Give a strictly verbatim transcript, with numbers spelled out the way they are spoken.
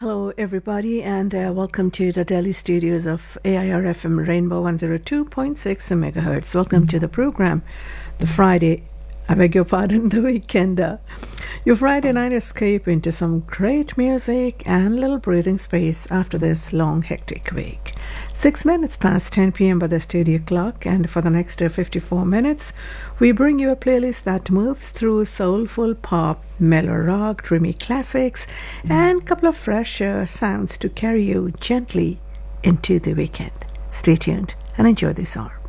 Hello, everybody, and uh, welcome to the Delhi studios of A I R F M Rainbow one oh two point six megahertz. Welcome to the program, the Friday, I beg your pardon, the weekend. Uh, your Friday night escape into some great music and little breathing space after this long, hectic week. Six minutes past ten p m by the studio clock, and for the next uh, fifty-four minutes, we bring you a playlist that moves through soulful pop, mellow rock, dreamy classics, and a couple of fresh uh, sounds to carry you gently into the weekend. Stay tuned and enjoy this hour.